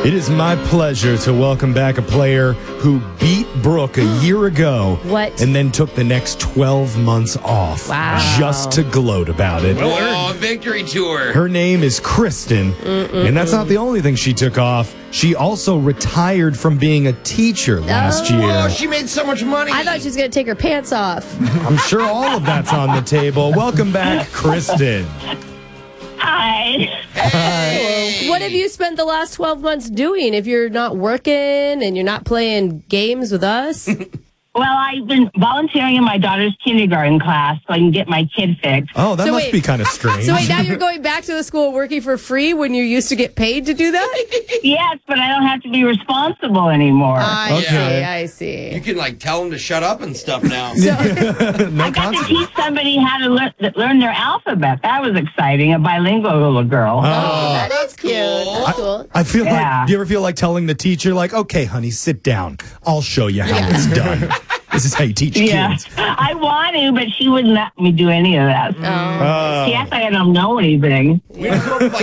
It is my pleasure to welcome back a player who beat Brooke a year ago. What? And then took the next 12 months off. Wow. Just to gloat about it. Oh, victory tour. Her name is Kristen, and that's not the only thing she took off. She also retired from being a teacher last Oh, year. she made so much money. I thought she was going to take her pants off. I'm sure all of that's on the table. Welcome back, Kristen. Hi. What have you spent the last 12 months doing if you're not working and you're not playing games with us? Well, I've been volunteering in my daughter's kindergarten class so I can get my kid fixed. Oh, that So must wait. be kind of strange. So wait, now you're going back to the school working for free when you used to get paid to do that? Yes, but I don't have to be responsible anymore. I see. You can tell them to shut up and stuff now. no I got to consequence. teach somebody how to learn their alphabet. That was exciting. A bilingual little girl. That is cute. cool. That's cool. I feel Yeah. like, do you ever feel like telling the teacher, okay, honey, sit down. I'll show you how it's done. This is how you teach Yeah, kids. I want to, but she wouldn't let me do any of that. She asked like I don't know anything. We grew up with